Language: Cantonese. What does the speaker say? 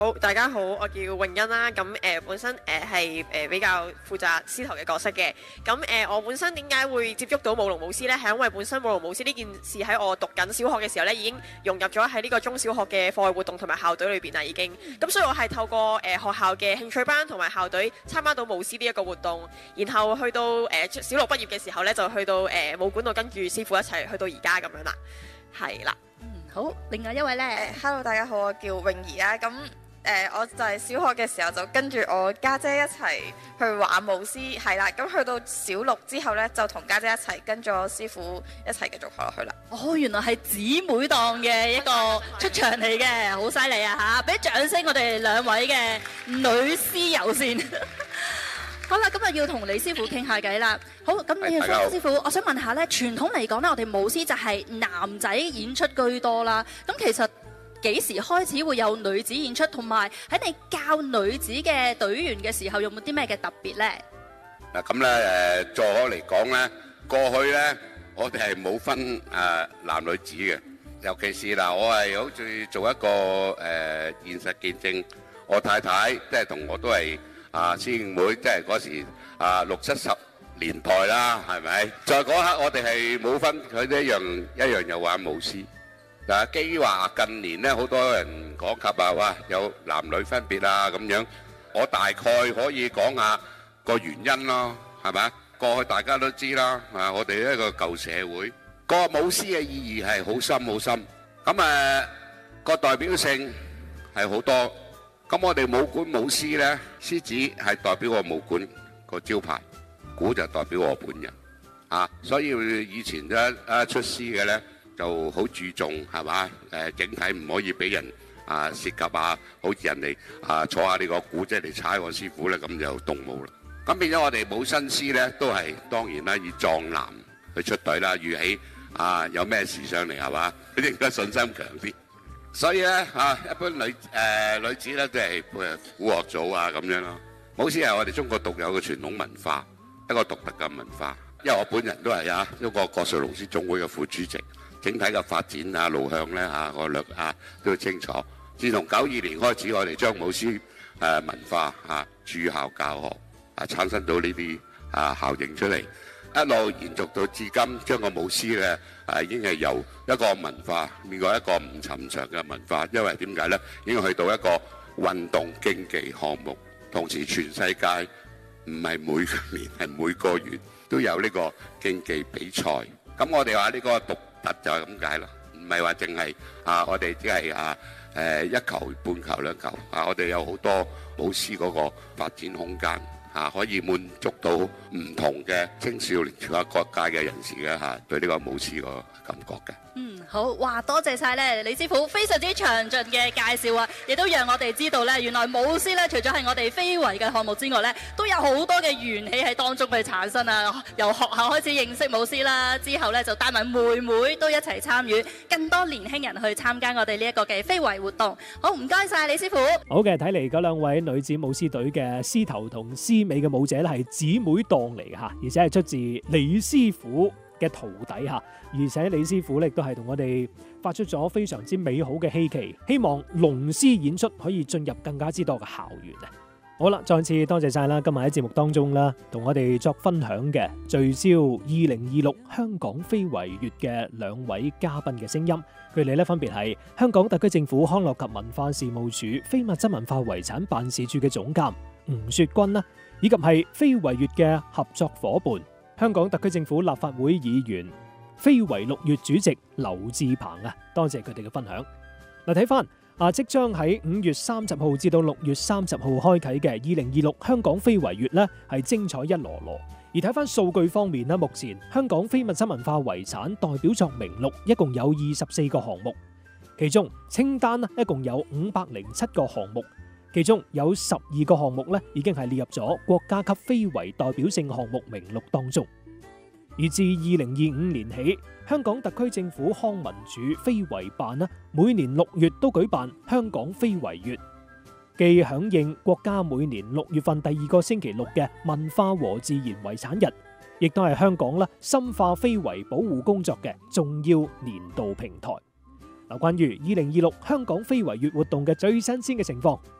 好，大家好，我叫詠欣啦。咁本身係比較負責獅頭嘅角色嘅。咁我本身點解會接觸到舞龍舞獅呢？係因為本身舞龍舞獅呢件事喺我讀緊小學嘅時候呢，已經融入咗喺呢個中小學嘅課外活動同埋校隊裏邊啦，已經。咁所以我係透過學校嘅興趣班同埋校隊參加到舞獅呢一個活動，然後去到小六畢業嘅時候呢，就去到武館度跟住師傅一齊去到而家咁樣啦。係啦。 好，另外一位呢 ，Hello， 大家好，我叫泳兒啦。咁我就係小學嘅時候就跟住我家姐一齊去玩舞獅，係啦。咁去到小六之後呢，就同家姐一齊跟咗師傅一齊繼續學落去啦。 哦，原來係姊妹檔嘅一個出場嚟嘅，好犀利啊嚇！俾掌聲我哋兩位嘅女獅友先。好啦，今日要同李師傅傾下偈啦。好，咁李師傅，我想問下呢，傳統嚟講呢，我哋舞獅就係男仔演出居多啦。咁其實幾時開始會有女子演出，同埋喺你教女子嘅隊員嘅時候，有冇啲咩嘅特別呢？ 嗱咁咧在我嚟講咧，過去咧我哋係冇分男女子嘅，尤其是嗱，我係好似做一個現實見證，我太太即係同我都係師兄妹，即係嗰時60、70年代啦，係咪？在嗰刻我哋係冇分，佢都一樣有玩舞獅。嗱，基於話近年咧，好多人講及哇有男女分別啊咁樣，我大概可以講下個原因咯，係咪？過去大家都知啦，我哋一個舊社會，個舞獅嘅意義係好深好深，咁個代表性係好多，咁我哋武館舞獅咧，獅子係代表我武館個招牌，鼓就代表我本人，所以以前一出獅嘅咧，就好注重係嘛？整體唔可以俾人涉及好似人哋坐下呢個鼓即係嚟踩我師傅咧，咁就動武啦。咁變咗我哋舞新獅咧，都係當然啦，以壯男去出隊啦，預起有咩事上嚟係嘛？佢應該信心強啲。所以咧一般女子咧都係鼓樂組咁樣咯。舞獅係我哋中國獨有嘅傳統文化，一個獨特嘅文化。因為我本人都係一個國術龍獅總會嘅副主席。整體嘅發展路向咧我略都清楚。自從92年開始，我哋將舞獅文化駐校教學產生到呢啲效應出嚟，一路延續到至今，將個舞獅咧已經係由一個文化變過一個唔尋常嘅文化。因為點解咧？已經去到一個運動競技項目，同時全世界唔係每個年係每個月都有呢個競技比賽。咁我哋話呢個獨特就係咁解啦，唔係話淨係我哋只係一球半球兩球我哋有好多舞獅嗰個發展空間可以滿足到唔同嘅青少年全國各界嘅人士嘅對呢個舞獅個感覺嘅。 好，哇，多謝晒咧李師傅非常之詳盡嘅介紹亦都讓我哋知道咧，原來舞獅咧除咗係我哋非遺嘅項目之外咧，都有好多嘅緣起喺當中去產生由學校開始認識舞獅啦，之後咧就帶埋妹妹都一齊參與，更多年輕人去參加我哋呢一個嘅非遺活動。好，唔該晒李師傅。 好嘅，睇嚟嗰兩位女子舞獅隊嘅獅頭同獅尾嘅舞者咧係姊妹檔嚟嚇，而且係出自李師傅嘅徒弟嚇，而且李師傅咧亦都係同我哋發出咗非常之美好嘅希期，希望龍獅演出可以進入更加之多嘅校園啊！好啦，再次多謝晒啦，今日喺節目當中啦，同我哋作分享嘅聚焦2026香港非遺月嘅兩位嘉賓嘅聲音，佢哋咧分別係香港特區政府康樂及文化事務署非物質文化遺產辦事處嘅總監吳雪君啦，以及係非遺月嘅合作伙伴，香港特區政府立法會議員、非遺6月主席劉志鵬啊，多謝佢哋嘅分享。嗱，睇翻即將喺5月30號至到6月30號開啟嘅2026香港非遺月呢，係精彩一籮籮。而睇翻數據方面呢，目前香港非物質文化遺產代表作名錄一共有24個項目，其中清單呢一共有507個項目，其中有12個項目呢已經係列入咗國家級非遺代表性項目名錄當中。而自2025年起，香港特區政府康文署非遺辦每年6月都舉辦香港非遺月，既響應國家每年6月份第2個星期六嘅文化和自然遺產日，亦都係香港深化非遺保護工作嘅重要年度平台。 關於2026香港非遺月活動嘅最新鮮嘅情況。